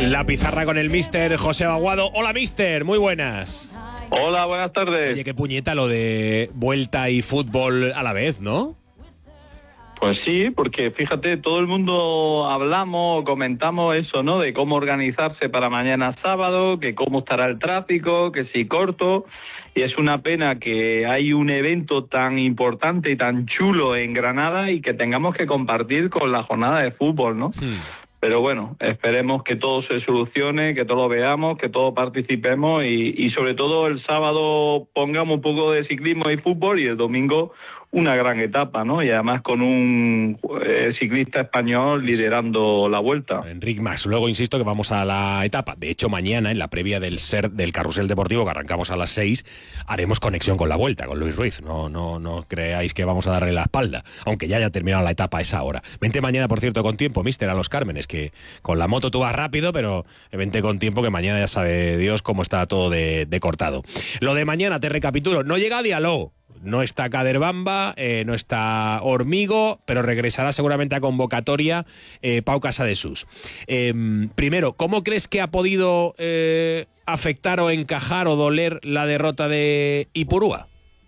La pizarra con el míster José Aguado. Hola, míster, muy buenas. Hola, buenas tardes. Oye, qué puñeta lo de vuelta y fútbol a la vez, ¿no? Pues sí, porque fíjate, todo el mundo hablamos, comentamos eso, ¿no? De cómo organizarse para mañana sábado, que cómo estará el tráfico, que si corto. Y es una pena que hay un evento tan importante y tan chulo en Granada y que tengamos que compartir con la jornada de fútbol, ¿no? Pero bueno, esperemos que todo se solucione, que todo lo veamos, que todos participemos y sobre todo el sábado pongamos un poco de ciclismo y fútbol y el domingo una gran etapa, ¿no? Y además con un ciclista español liderando la Vuelta. Enric Mas. Luego insisto que vamos a la etapa. De hecho, mañana, en la previa del Carrusel Deportivo, que arrancamos a las 6, haremos conexión con la Vuelta, con Luis Ruiz. No creáis que vamos a darle la espalda, aunque ya haya terminado la etapa a esa hora. Vente mañana, por cierto, con tiempo, míster, a Los Cármenes, que con la moto tú vas rápido, pero vente con tiempo, que mañana ya sabe Dios cómo está todo de cortado. Lo de mañana, te recapitulo, no llega Diallo. No está Kader Bamba, no está Hormigo, pero regresará seguramente a convocatoria Pau Casadesús. Primero, ¿cómo crees que ha podido afectar o encajar o doler la derrota de Ipurúa?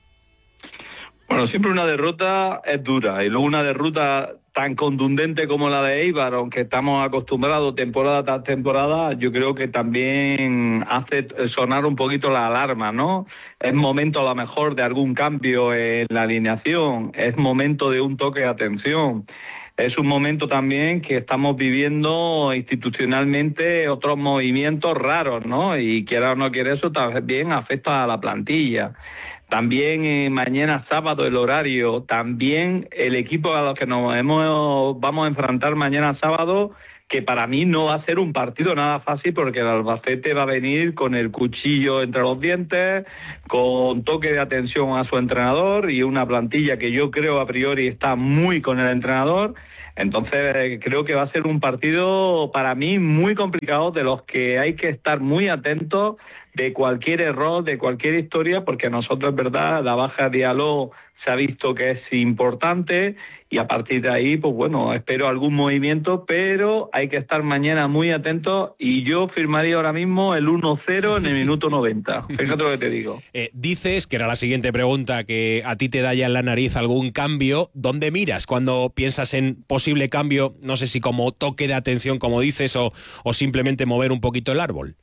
Bueno, siempre una derrota es dura y luego una derrota tan contundente como la de Eibar, aunque estamos acostumbrados temporada tras temporada, yo creo que también hace sonar un poquito la alarma, ¿no? Es momento a lo mejor de algún cambio en la alineación, es momento de un toque de atención. Es un momento también que estamos viviendo institucionalmente otros movimientos raros, ¿no? Y quiera o no quiera, eso también afecta a la plantilla. También mañana sábado el horario, también el equipo a los que vamos a enfrentar mañana sábado, que para mí no va a ser un partido nada fácil porque el Albacete va a venir con el cuchillo entre los dientes, con toque de atención a su entrenador y una plantilla que yo creo a priori está muy con el entrenador. Entonces creo que va a ser un partido para mí muy complicado, de los que hay que estar muy atentos de cualquier error, de cualquier historia, porque a nosotros, es verdad, la baja de Diallo se ha visto que es importante y a partir de ahí, pues bueno, espero algún movimiento, pero hay que estar mañana muy atentos y yo firmaría ahora mismo el 1-0 en el minuto 90. Fíjate lo que te digo. Dices, que era la siguiente pregunta, que a ti te da ya en la nariz algún cambio. ¿Dónde miras cuando piensas en posible cambio? No sé si como toque de atención, como dices, o simplemente mover un poquito el árbol.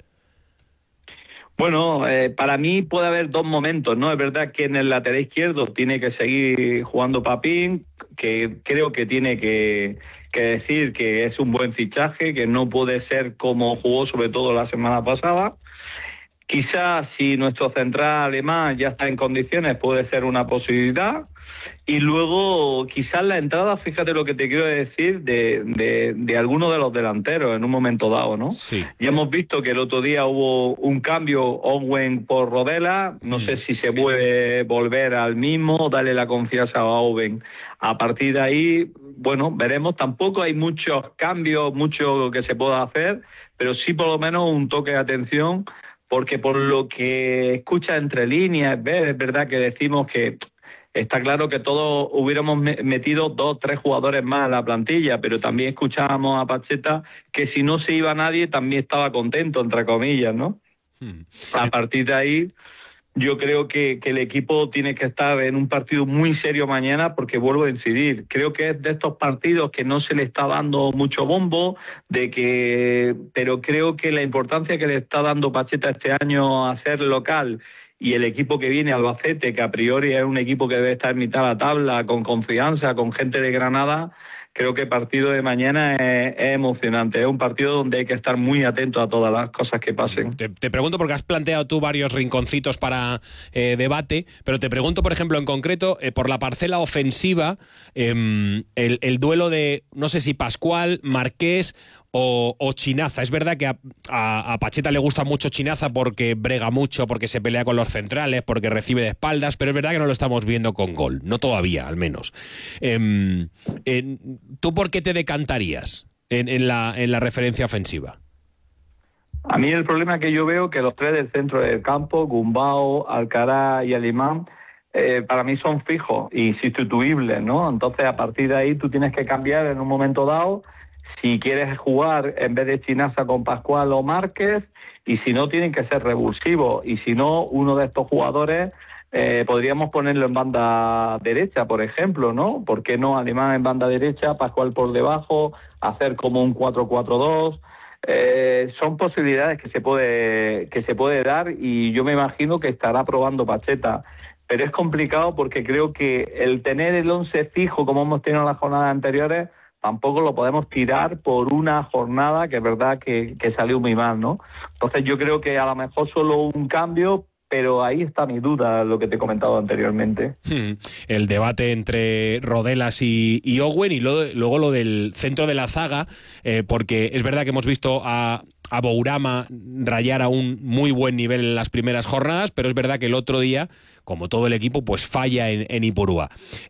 Bueno, para mí puede haber dos momentos, ¿no? Es verdad que en el lateral izquierdo tiene que seguir jugando Papín, que creo que tiene que decir que es un buen fichaje, que no puede ser como jugó sobre todo la semana pasada. Quizás si nuestro central alemán ya está en condiciones puede ser una posibilidad. Y luego quizás la entrada, fíjate lo que te quiero decir, de alguno de los delanteros en un momento dado, ¿no? Sí. Ya hemos visto que el otro día hubo un cambio, Owen por Rodela, no sé si se puede volver al mismo, darle la confianza a Owen. A partir de ahí, bueno, veremos, tampoco hay muchos cambios, mucho que se pueda hacer, pero sí por lo menos un toque de atención, porque por lo que escucha entre líneas, es verdad que decimos que está claro que todos hubiéramos metido 2 o 3 jugadores más a la plantilla, pero también escuchábamos a Pacheta que si no se iba nadie también estaba contento, entre comillas, ¿no? A partir de ahí, yo creo que el equipo tiene que estar en un partido muy serio mañana, porque vuelvo a incidir, creo que es de estos partidos que no se le está dando mucho bombo, pero creo que la importancia que le está dando Pacheta este año a ser local y el equipo que viene, Albacete, que a priori es un equipo que debe estar en mitad de la tabla, con confianza, con gente de Granada, creo que el partido de mañana es emocionante. Es un partido donde hay que estar muy atento a todas las cosas que pasen. Te pregunto porque has planteado tú varios rinconcitos para debate, pero te pregunto, por ejemplo, en concreto, por la parcela ofensiva, el duelo de, no sé si Pascual, Marqués o Chinaza. Es verdad que a Pacheta le gusta mucho Chinaza porque brega mucho, porque se pelea con los centrales, porque recibe de espaldas, pero es verdad que no lo estamos viendo con gol, no todavía, al menos. ¿Tú por qué te decantarías en la referencia ofensiva? A mí el problema que yo veo que los 3 del centro del campo, Gumbau, Alcaraz y Alimán, para mí son fijos y sustituibles, ¿no? Entonces, a partir de ahí tú tienes que cambiar en un momento dado. si quieres jugar en vez de Chinaza con Pascual o Márquez, y si no, tienen que ser revulsivos, y si no, uno de estos jugadores podríamos ponerlo en banda derecha, por ejemplo, ¿no? ¿Por qué no Alemán en banda derecha, Pascual por debajo, hacer como un 4-4-2? Son posibilidades que se puede dar, y yo me imagino que estará probando Pacheta. Pero es complicado porque creo que el tener el 11 fijo, como hemos tenido en las jornadas anteriores, tampoco lo podemos tirar por una jornada que es verdad que salió muy mal, ¿no? Entonces yo creo que a lo mejor solo un cambio, pero ahí está mi duda, lo que te he comentado anteriormente. El debate entre Rodelas y Owen, y luego lo del centro de la zaga, porque es verdad que hemos visto a Bourama rayar a un muy buen nivel en las primeras jornadas, pero es verdad que el otro día, como todo el equipo, pues falla en Ipurúa.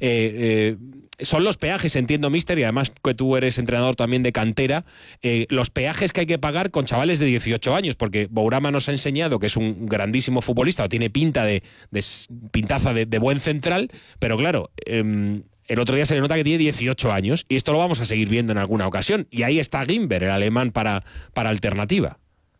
Son los peajes, entiendo, míster, y además que tú eres entrenador también de cantera, los peajes que hay que pagar con chavales de 18 años, porque Bourama nos ha enseñado que es un grandísimo futbolista, o tiene pinta pintaza de buen central, pero claro, el otro día se le nota que tiene 18 años, y esto lo vamos a seguir viendo en alguna ocasión, y ahí está Gimber, el alemán, para alternativa.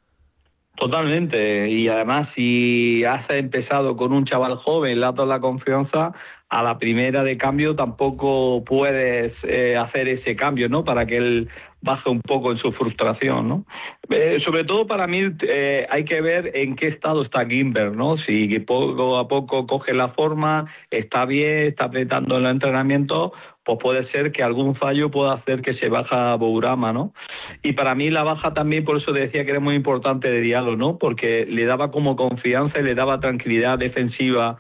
Totalmente, y además si has empezado con un chaval joven, le has dado la confianza, a la primera de cambio tampoco puedes hacer ese cambio, ¿no? Para que él baje un poco en su frustración, ¿no? Sobre todo para mí hay que ver en qué estado está Gimber, ¿no? Si poco a poco coge la forma, está bien, está apretando en el entrenamiento, pues puede ser que algún fallo pueda hacer que se baja Bourama, ¿no? Y para mí la baja también, por eso decía que era muy importante de Diallo, ¿no? Porque le daba como confianza y le daba tranquilidad defensiva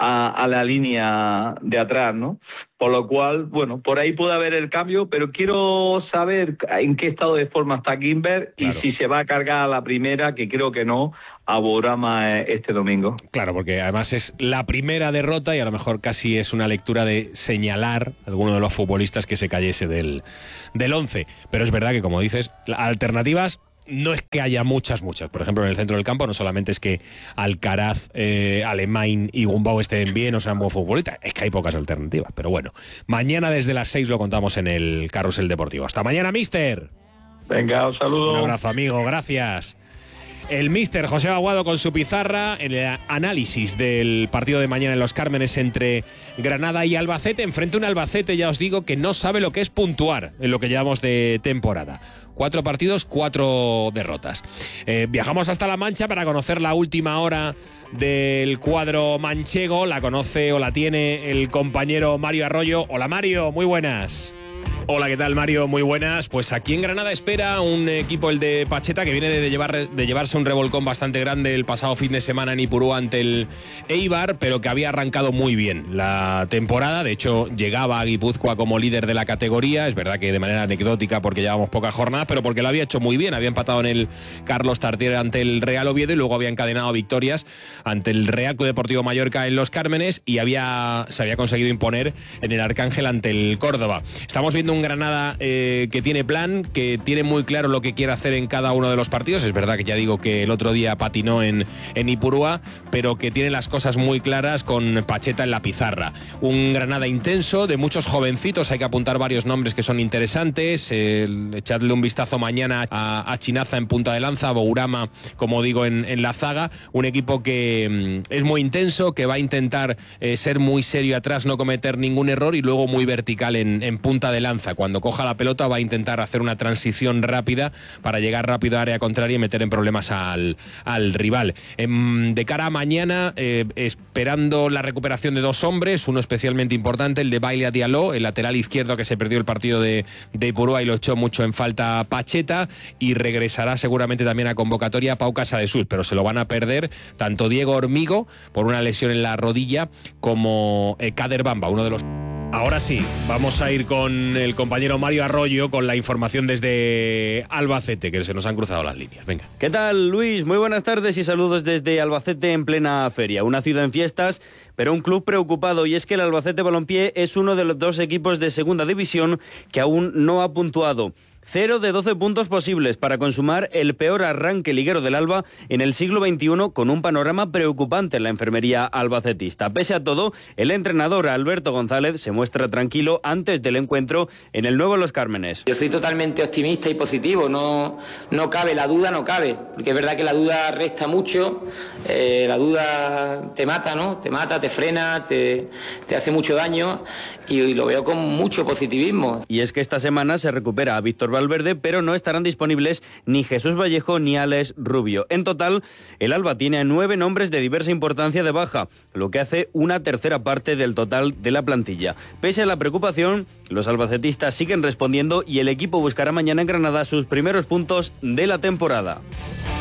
a la línea de atrás, ¿no? Por lo cual, bueno, por ahí puede haber el cambio, pero quiero saber en qué estado de forma está Gimber, claro, y si se va a cargar a la primera, que creo que no, a Bourama este domingo. Claro, porque además es la primera derrota y a lo mejor casi es una lectura de señalar a alguno de los futbolistas que se cayese del 11. Pero es verdad que, como dices, alternativas no es que haya muchas. Por ejemplo, en el centro del campo no solamente es que Alcaraz, Alemán y Gumbau estén bien o sean buen futbolistas, es que hay pocas alternativas. Pero bueno, mañana desde las 6 lo contamos en el Carrusel Deportivo. ¡Hasta mañana, míster! Venga, un saludo. Un abrazo, amigo, gracias. El míster José Aguado con su pizarra en el análisis del partido de mañana en Los Cármenes entre Granada y Albacete. Enfrente a un Albacete, ya os digo, que no sabe lo que es puntuar en lo que llevamos de temporada. 4 partidos, 4 derrotas. Viajamos hasta La Mancha para conocer la última hora del cuadro manchego. La conoce o la tiene el compañero Mario Arroyo. Hola, Mario, muy buenas. Hola, ¿qué tal, Mario? Muy buenas. Pues aquí en Granada espera un equipo, el de Pacheta, que viene de llevarse un revolcón bastante grande el pasado fin de semana en Ipurúa ante el Eibar, pero que había arrancado muy bien la temporada. De hecho, llegaba a Guipúzcoa como líder de la categoría. Es verdad que de manera anecdótica porque llevamos pocas jornadas, pero porque lo había hecho muy bien. Había empatado en el Carlos Tartiere ante el Real Oviedo y luego había encadenado victorias ante el Real Club Deportivo Mallorca en Los Cármenes y se había conseguido imponer en el Arcángel ante el Córdoba. Estamos viendo un Granada que tiene plan, que tiene muy claro lo que quiere hacer en cada uno de los partidos. Es verdad que ya digo que el otro día patinó en Ipurúa, pero que tiene las cosas muy claras con Pacheta en la pizarra. Un Granada intenso, de muchos jovencitos, hay que apuntar varios nombres que son interesantes. Echadle un vistazo mañana a Chinaza en punta de lanza, a Bourama, como digo, en la zaga. Un equipo que es muy intenso, que va a intentar ser muy serio atrás, no cometer ningún error, y luego muy vertical en punta de lanza. Cuando coja la pelota va a intentar hacer una transición rápida para llegar rápido a área contraria y meter en problemas al rival. De cara a mañana, esperando la recuperación de 2 hombres, uno especialmente importante, el de Baile Diallo, el lateral izquierdo que se perdió el partido de Ipurúa y lo echó mucho en falta Pacheta, y regresará seguramente también a convocatoria Pau Casadesús, pero se lo van a perder tanto Diego Hormigo por una lesión en la rodilla como Kader Bamba, uno de los... Ahora sí, vamos a ir con el compañero Mario Arroyo con la información desde Albacete, que se nos han cruzado las líneas. Venga. ¿Qué tal, Luis? Muy buenas tardes y saludos desde Albacete en plena feria. Una ciudad en fiestas, pero un club preocupado, y es que el Albacete Balompié es uno de los 2 equipos de segunda división que aún no ha puntuado. 0 de 12 puntos posibles para consumar el peor arranque liguero del Alba en el siglo XXI, con un panorama preocupante en la enfermería albacetista. Pese a todo, el entrenador Alberto González se muestra tranquilo antes del encuentro en el nuevo Los Cármenes. Yo soy totalmente optimista y positivo, no cabe, la duda no cabe, porque es verdad que la duda resta mucho, la duda te mata, ¿no? Te mata, te frena, te hace mucho daño y lo veo con mucho positivismo. Y es que esta semana se recupera a Víctor Valverde, pero no estarán disponibles ni Jesús Vallejo ni Alex Rubio. En total, el Alba tiene 9 nombres de diversa importancia de baja, lo que hace una tercera parte del total de la plantilla. Pese a la preocupación, los albacetistas siguen respondiendo y el equipo buscará mañana en Granada sus primeros puntos de la temporada.